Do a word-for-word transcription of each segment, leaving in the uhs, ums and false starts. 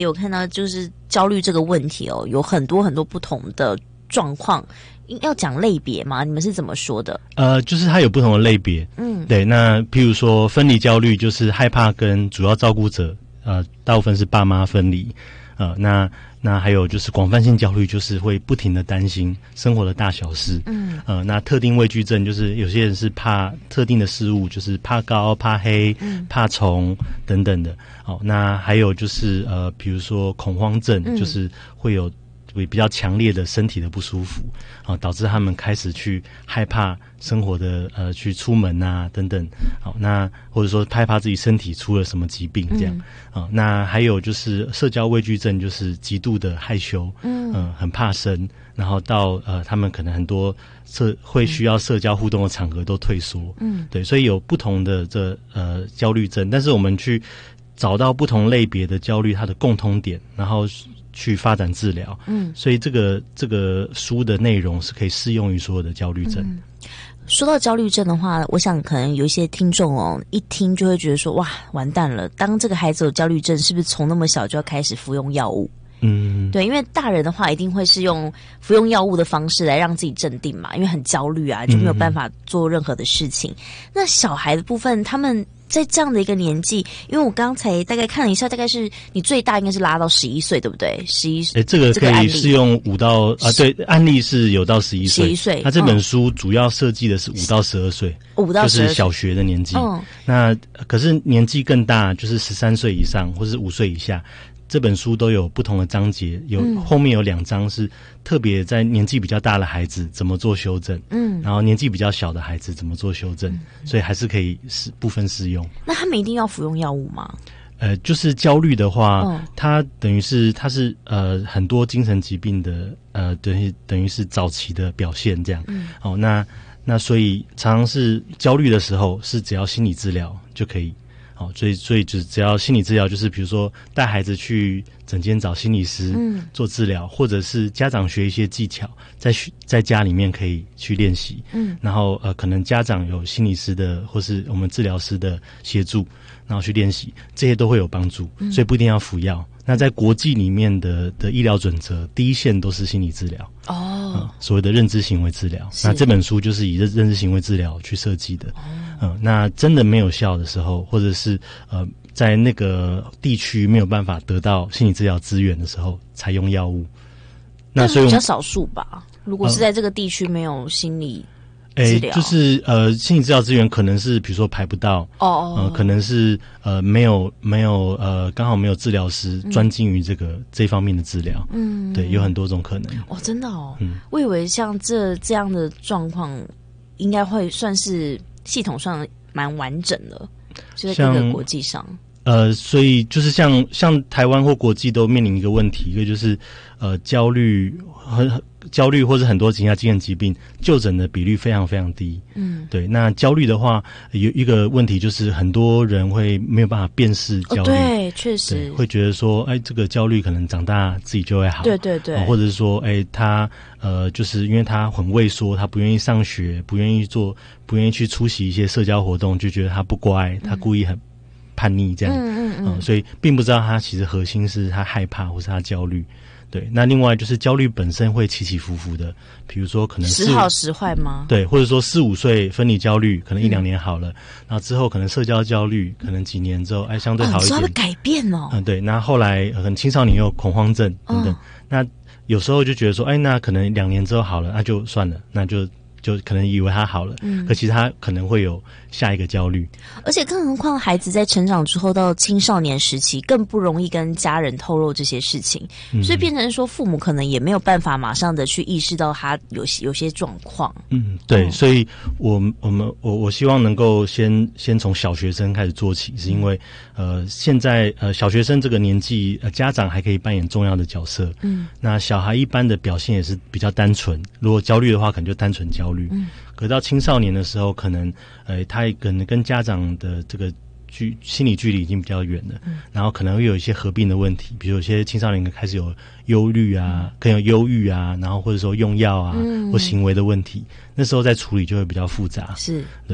有看到就是焦虑这个问题哦，有很多很多不同的状况，要讲类别吗？你们是怎么说的？ 呃，就是它有不同的类别，嗯，对。那譬如说分离焦虑，就是害怕跟主要照顾者，呃，大部分是爸妈分离，呃，那那还有就是广泛性焦虑，就是会不停的担心生活的大小事，嗯，呃，那特定畏惧症就是有些人是怕特定的事物，就是怕高、怕黑、嗯、怕虫等等的。哦，那还有就是呃，比如说恐慌症，嗯、就是会有比较强烈的身体的不舒服，啊，导致他们开始去害怕生活的呃去出门啊等等，好，那或者说害怕自己身体出了什么疾病这样，啊、嗯，那还有就是社交畏惧症，就是极度的害羞，嗯、呃，很怕生，然后到呃他们可能很多社会需要社交互动的场合都退缩，嗯，对，所以有不同的这呃焦虑症，但是我们去找到不同类别的焦虑它的共通点，然后去发展治疗。嗯，所以这个这个书的内容是可以适用于所有的焦虑症。嗯， 说到焦虑症的话，我想可能有一些听众哦，一听就会觉得说，哇，完蛋了！当这个孩子有焦虑症，是不是从那么小就要开始服用药物？嗯，对，因为大人的话一定会是用服用药物的方式来让自己镇定嘛，因为很焦虑啊，就没有办法做任何的事情。嗯、那小孩的部分，他们在这样的一个年纪，因为我刚才大概看了一下，大概是你最大应该是拉到十一岁，对不对？十一岁， 哎，这个可以适用五到啊，对，案例是有到十一岁， 十一岁。 那这本书主要设计的是五到十二岁， 五到十二岁就是小学的年纪。嗯，那可是年纪更大，就是十三岁以上或是五岁以下。这本书都有不同的章节，有、嗯、后面有两章是特别在年纪比较大的孩子怎么做修正，嗯，然后年纪比较小的孩子怎么做修正，嗯、所以还是可以适部分适用。 那他们一定要服用药物吗？ 呃，就是焦虑的话，哦、它等于是它是呃很多精神疾病的呃等于等于是早期的表现这样。嗯，哦，那那所以常常是焦虑的时候，是只要心理治疗就可以。哦，所以所以只只要心理治疗，就是比如说带孩子去诊间找心理师做治疗，嗯、或者是家长学一些技巧，在在家里面可以去练习。嗯，然后呃，可能家长有心理师的或是我们治疗师的协助，然后去练习，这些都会有帮助。嗯、所以不一定要服药。那在国际里面的的医疗准则，第一线都是心理治疗。哦、嗯，所谓的认知行为治疗。那这本书就是以认认知行为治疗去设计的。哦，嗯，那真的没有效的时候，或者是呃，在那个地区没有办法得到心理治疗资源的时候，采用药物。那所以比较少数吧。如果是在这个地区没有心理治疗， 诶，就是呃，心理治疗资源可能是比如说排不到，哦哦，呃，可能是呃没有没有呃刚好没有治疗师专精于这个、嗯、这方面的治疗。嗯，对，有很多种可能。 哦，真的哦。嗯，我以为像这这样的状况，应该会算是系统上蛮完整的，就在各个国际上。 呃，所以就是像像台湾或国际都面临一个问题，一个就是呃焦虑很焦虑或是很多其他精神疾病就诊的比率非常非常低。嗯，对。那焦虑的话，有一个问题就是很多人会没有办法辨识焦虑。哦、 对，确实会觉得说，哎，这个焦虑可能长大自己就会好。 对对对。 呃、或者是说，哎，他呃，就是因为他很畏缩，他不愿意上学，不愿意做，不愿意去出席一些社交活动，就觉得他不乖，他故意很。嗯叛逆这样，嗯嗯嗯、呃，所以并不知道他其实核心是他害怕或是他焦虑，对。那另外就是焦虑本身会起起伏伏的，比如说可能时好时坏吗？ 对，或者说四五岁分离焦虑可能一两年好了，嗯、然后之后可能社交焦虑可能几年之后哎相对好一点， 哦，它会改变哦。 嗯，对。那后来可能青少年有恐慌症等等，哦、那有时候就觉得说，哎，那可能两年之后好了，那就算了，那就。就可能以为他好了，嗯，可其实他可能会有下一个焦虑。 而且更何况孩子在成长之后到青少年时期，更不容易跟家人透露这些事情，嗯、所以变成说父母可能也没有办法马上的去意识到他有有些状况。 嗯，对，哦、所以我我们我我希望能够先先从小学生开始做起，是因为呃现在呃小学生这个年纪，呃家长还可以扮演重要的角色。嗯，那小孩一般的表现也是比较单纯，如果焦虑的话，可能就单纯焦虑。嗯，可到青少年的时候，可能呃，他可能跟家长的这个距心理距离已经比较远了，嗯、然后可能会有一些合并的问题，比如有些青少年开始有忧虑啊，嗯、可能有忧郁啊，然后或者说用药啊，嗯、或行为的问题，那时候在处理就会比较复杂。 是， 对。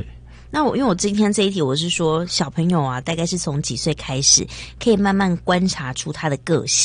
那我因为我今天这一题我是说小朋友啊，大概是从几岁开始可以慢慢观察出他的个性。